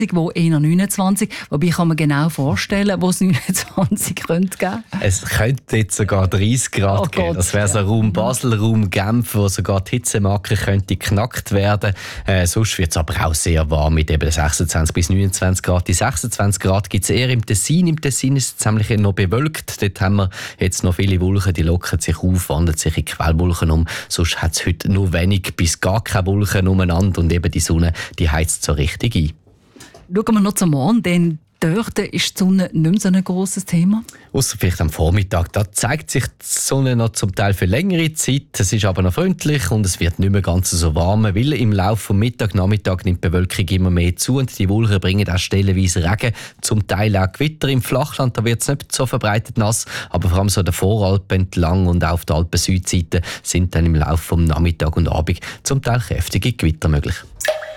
wo eher 29. Wobei ich kann mir genau vorstellen, wo es 29 könnte geben. Es könnte jetzt sogar 30 Grad geben. Das wäre so Raum Basel, Raum Genf, wo sogar die Hitzemarke könnte geknackt werden. Sonst wird es aber auch sehr warm mit eben 26 bis 29 Grad. Die 26 Grad gibt es eher im Tessin. Im Tessin ist es ziemlich noch bewölkt. Dort haben wir jetzt noch viele Wolken, die lockern sich auf, wandeln sich in Quellwolken um. Sonst hat es heute nur wenig bis gar keine Wolken umeinander und eben die Sonne, die heizt so richtig ein. Schauen wir noch zum Morgen, denn dort ist die Sonne nicht mehr so ein grosses Thema. Ausser vielleicht am Vormittag. Da zeigt sich die Sonne noch zum Teil für längere Zeit. Es ist aber noch freundlich und es wird nicht mehr ganz so warm, weil im Laufe des Mittag, Nachmittag nimmt die Bewölkung immer mehr zu und die Wolken bringen auch stellenweise Regen, zum Teil auch Gewitter im Flachland. Da wird es nicht so verbreitet nass, aber vor allem so der Voralpen entlang und auch auf der Alpen-Südseite sind dann im Laufe des Nachmittag und Abend zum Teil kräftige Gewitter möglich.